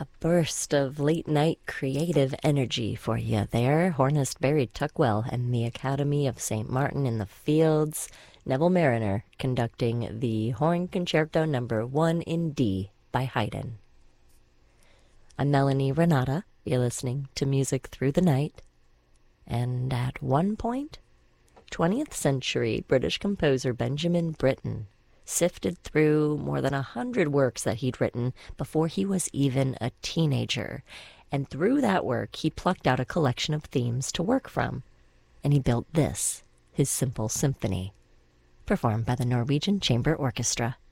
A burst of late-night creative energy for you there. Hornist Barry Tuckwell and the Academy of St. Martin in the Fields. Neville Mariner conducting the Horn Concerto Number 1 in D by Haydn. I'm Melanie Renata. You're listening to Music Through the Night. And at one point, 20th century British composer Benjamin Britten sifted through more than 100 works that he'd written before he was even a teenager. And through that work, he plucked out a collection of themes to work from. And he built this, his simple symphony, performed by the Norwegian Chamber Orchestra.